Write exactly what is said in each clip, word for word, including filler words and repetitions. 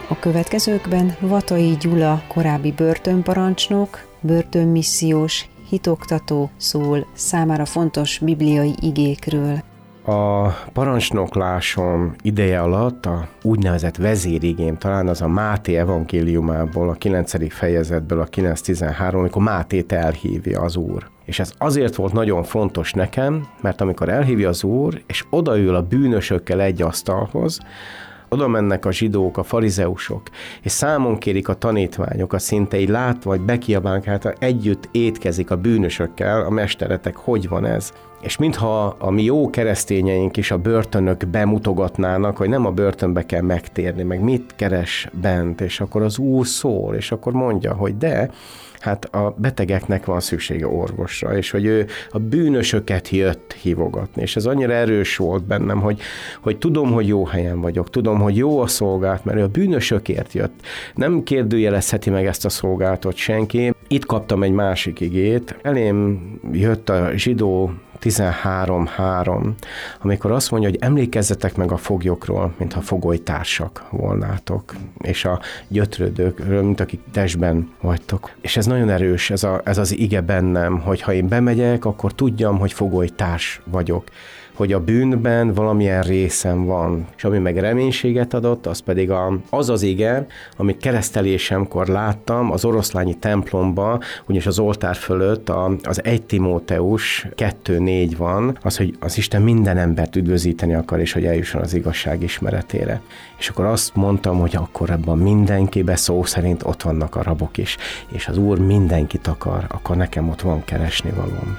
A következőkben Vatai Gyula korábbi börtönparancsnok, börtönmissziós, hitoktató szól számára fontos bibliai igékről. A parancsnoklásom ideje alatt a úgynevezett vezérigém, talán az a Máté evangéliumából, a kilencedik fejezetből, a kilenc tizenhárom, amikor Mátét elhívja az Úr. És ez azért volt nagyon fontos nekem, mert amikor elhívja az Úr, és odaül a bűnösökkel egy asztalhoz, oda mennek a zsidók, a farizeusok, és számon kérik a tanítványokat, szinte így látva, vagy bekiabálnak, hát együtt étkezik a bűnösökkel, a mesteretek, hogy van ez? És mintha a mi jó keresztényeink is a börtönök bemutogatnának, hogy nem a börtönbe kell megtérni, meg mit keres bent, és akkor az Úr szól, és akkor mondja, hogy de, hát a betegeknek van szüksége orvosra, és hogy ő a bűnösöket jött hívogatni, és ez annyira erős volt bennem, hogy, hogy tudom, hogy jó helyen vagyok, tudom, hogy jó a szolgálat, mert ő a bűnösökért jött. Nem kérdőjelezheti meg ezt a szolgálatot senki. Itt kaptam egy másik igét, elém jött a zsidó tizenhárom három, amikor azt mondja, hogy emlékezzetek meg a foglyokról, mintha fogolytársak volnátok, és a gyötrődőkről, mint akik testben vagytok. És ez nagyon erős, ez, a, ez az ige bennem, hogy ha én bemegyek, akkor tudjam, hogy fogolytárs vagyok, hogy a bűnben valamilyen részem van, és ami meg reménységet adott, az pedig a, az az ige, amit keresztelésemkor láttam az oroszlányi templomba, ugyanis az oltár fölött a, az egy Timóteus kettő négy van, az, hogy az Isten minden embert üdvözíteni akar, és hogy eljusson az igazság ismeretére. És akkor azt mondtam, hogy akkor ebben mindenkibe szó szerint ott vannak a rabok is, és az Úr mindenkit akar, akkor nekem ott van keresnivalóm.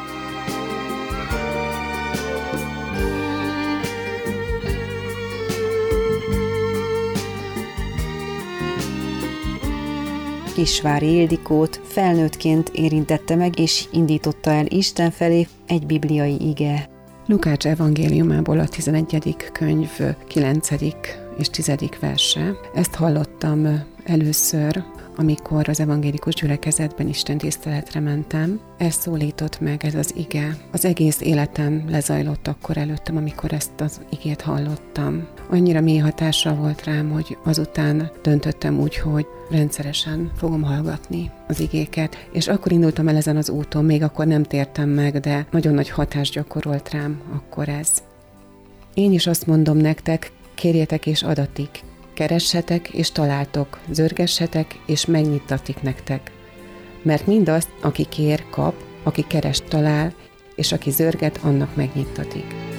Kisvári Ildikót felnőttként érintette meg és indította el Isten felé egy bibliai ige. Lukács evangéliumából a tizenegyedik könyv kilencedik és tizedik verse. Ezt hallottam először, amikor az evangélikus gyülekezetben Isten tiszteletre mentem. Ez szólított meg, ez az ige. Az egész életem lezajlott akkor előttem, amikor ezt az igét hallottam. Annyira mély hatással volt rám, hogy azután döntöttem úgy, hogy rendszeresen fogom hallgatni az igéket, és akkor indultam el ezen az úton, még akkor nem tértem meg, de nagyon nagy hatást gyakorolt rám akkor ez. Én is azt mondom nektek, kérjetek és adatik, keressetek és találtok, zörgessetek és megnyittatik nektek. Mert mindazt, aki kér, kap, aki keres, talál, és aki zörget, annak megnyittatik.